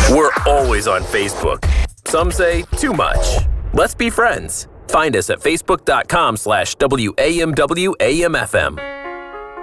We're always on Facebook. Some say too much. Let's be friends. Find us at facebook.com/WAMWAMFM.